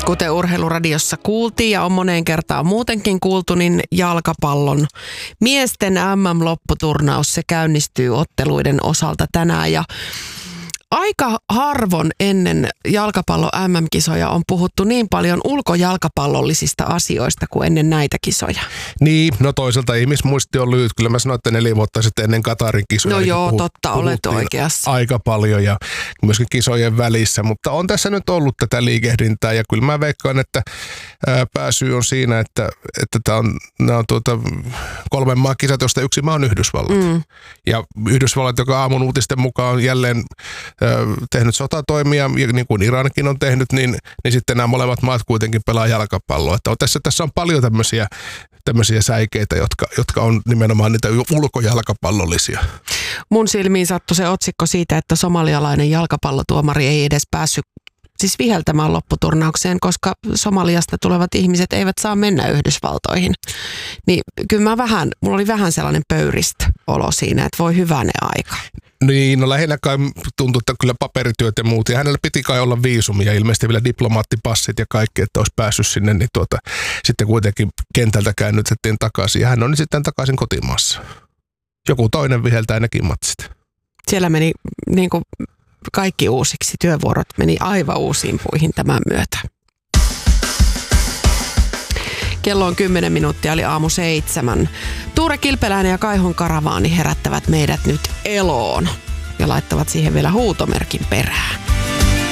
Kuten Urheiluradiossa kuultiin ja on moneen kertaan muutenkin kuultu, niin jalkapallon miesten MM-lopputurnaus se käynnistyy otteluiden osalta tänään. Ja aika harvoin ennen jalkapallon MM-kisoja on puhuttu niin paljon ulkojalkapallollisista asioista kuin ennen näitä kisoja. Niin, no toisaalta ihmismuisti on lyhyt. Kyllä mä sanoin, että 4 vuotta sitten ennen Katarin kisoja. No joo, totta, olet oikeassa. Aika paljon ja myöskin kisojen välissä, mutta on tässä nyt ollut tätä liikehdintää ja kyllä mä veikkaan, että pääsyy on siinä, että nämä on 3 maan kisat, josta yksi maa on Yhdysvallat. Ja Yhdysvallat, joka aamun uutisten mukaan on jälleen tehnyt sotatoimia, niin kuin Irankin on tehnyt, niin sitten nämä molemmat maat kuitenkin pelaa jalkapalloa. Että tässä on paljon tämmöisiä säikeitä, jotka on nimenomaan niitä ulkojalkapallollisia. Mun silmiin sattui se otsikko siitä, että somalialainen jalkapallotuomari ei edes päässyt siis viheltämään lopputurnaukseen, koska Somaliasta tulevat ihmiset eivät saa mennä Yhdysvaltoihin. Niin kyllä mulla oli vähän sellainen pöyristä olo siinä, että voi hyvänen aika. Niin, no lähinnä kai tuntui, että kyllä paperityöt ja muut. Ja hänellä piti kai olla viisumi ja ilmeisesti vielä diplomaattipassit ja kaikki, että olisi päässyt sinne. Niin sitten kuitenkin kentältä käännytettiin takaisin. Ja hän on sitten takaisin kotimaassa. Joku toinen viheltää nekin matsit. Siellä meni niin kuin kaikki uusiksi. Työvuorot meni aivan uusiin puihin tämän myötä. Kello on 10 minuuttia, eli 6:07. Tuure Kilpeläinen ja Kaihon Karavaani herättävät meidät nyt eloon ja laittavat siihen vielä huutomerkin perään.